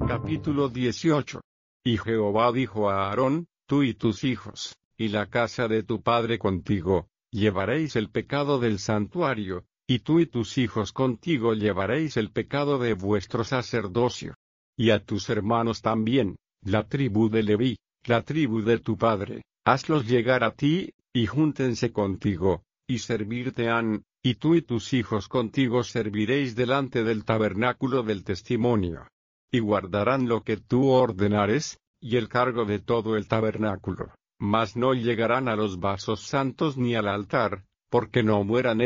Capítulo 18. Y Jehová dijo a Aarón: Tú y tus hijos, y la casa de tu padre contigo, llevaréis el pecado del santuario, y tú y tus hijos contigo llevaréis el pecado de vuestro sacerdocio. Y a tus hermanos también, la tribu de Leví, la tribu de tu padre, hazlos llegar a ti, y júntense contigo, y servirte han, y tú y tus hijos contigo serviréis delante del tabernáculo del testimonio. Y guardarán lo que tú ordenares, y el cargo de todo el tabernáculo, mas no llegarán a los vasos santos ni al altar, porque no mueran